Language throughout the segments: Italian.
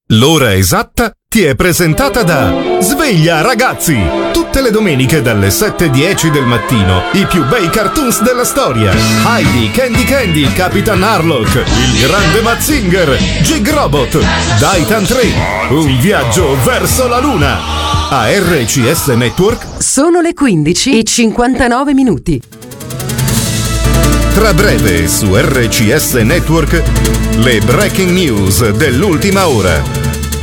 L'ora esatta ti è presentata da Sveglia Ragazzi! Tutte le domeniche dalle 7:10 del mattino i più bei cartoons della storia. Heidi, Candy, Capitan Harlock, il grande Mazinger, Jig Robot, Daitan 3, un viaggio verso la luna. A RCS Network sono le 15:59. Tra breve su RCS Network le breaking news dell'ultima ora.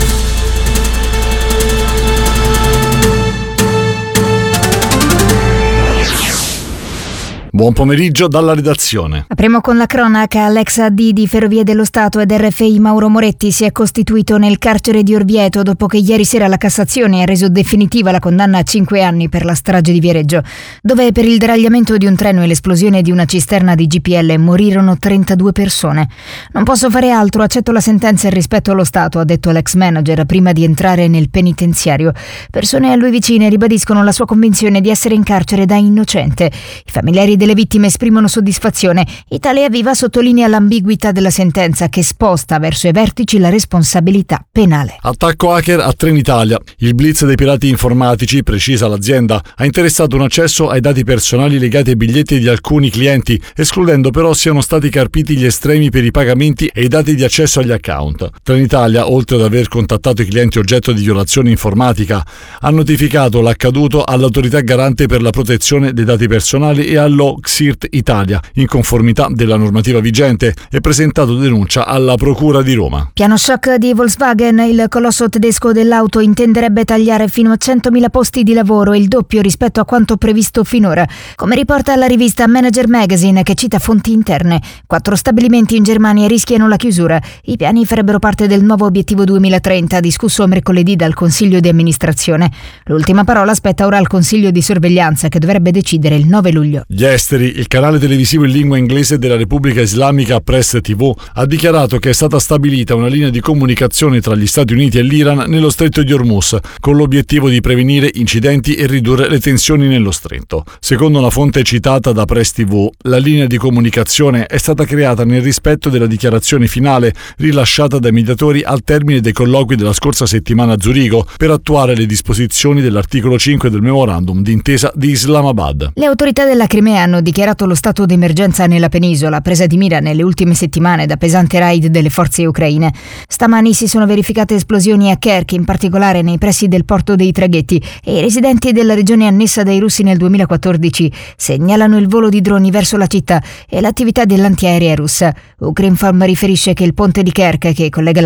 Buon pomeriggio dalla redazione. Apriamo con la cronaca. L'ex AD di Ferrovie dello Stato ed RFI Mauro Moretti si è costituito nel carcere di Orvieto dopo che ieri sera la Cassazione ha reso definitiva la condanna a 5 anni per la strage di Viareggio, dove per il deragliamento di un treno e l'esplosione di una cisterna di GPL morirono 32 persone. Non posso fare altro, accetto la sentenza e rispetto allo Stato, ha detto l'ex manager prima di entrare nel penitenziario. Persone a lui vicine ribadiscono la sua convinzione di essere in carcere da innocente. I familiari delle vittime esprimono soddisfazione. Italia Viva sottolinea l'ambiguità della sentenza che sposta verso i vertici la responsabilità penale. Attacco hacker a Trenitalia. Il blitz dei pirati informatici, precisa l'azienda, ha interessato un accesso ai dati personali legati ai biglietti di alcuni clienti, escludendo però siano stati carpiti gli estremi per i pagamenti e i dati di accesso agli account. Trenitalia, oltre ad aver contattato i clienti oggetto di violazione informatica, ha notificato l'accaduto all'autorità garante per la protezione dei dati personali e allo XIRT Italia, in conformità della normativa vigente, e presentato denuncia alla Procura di Roma. Piano shock di Volkswagen. Il colosso tedesco dell'auto intenderebbe tagliare fino a 100.000 posti di lavoro, il doppio rispetto a quanto previsto finora. Come riporta la rivista Manager Magazine, che cita fonti interne, 4 stabilimenti in Germania rischiano la chiusura. I piani farebbero parte del nuovo obiettivo 2030, discusso mercoledì dal Consiglio di amministrazione. L'ultima parola spetta ora al Consiglio di sorveglianza, che dovrebbe decidere il 9 luglio. Il canale televisivo in lingua inglese della Repubblica Islamica Press TV ha dichiarato che è stata stabilita una linea di comunicazione tra gli Stati Uniti e l'Iran nello stretto di Hormuz, con l'obiettivo di prevenire incidenti e ridurre le tensioni nello stretto. Secondo una fonte citata da Press TV, la linea di comunicazione è stata creata nel rispetto della dichiarazione finale rilasciata dai mediatori al termine dei colloqui della scorsa settimana a Zurigo per attuare le disposizioni dell'articolo 5 del memorandum d'intesa di Islamabad. Le autorità della Crimea hanno dichiarato lo stato d'emergenza nella penisola, presa di mira nelle ultime settimane da pesante raid delle forze ucraine. Stamani si sono verificate esplosioni a Kerch, in particolare nei pressi del porto dei traghetti, e i residenti della regione annessa dai russi nel 2014 segnalano il volo di droni verso la città e l'attività dell'antiaerea russa. Ukrinform riferisce che il ponte di Kerch, che collega